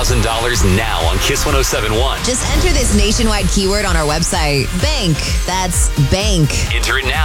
$1,000 now on Kiss 107.1. Just enter this nationwide keyword on our website. Bank. That's bank. Enter it now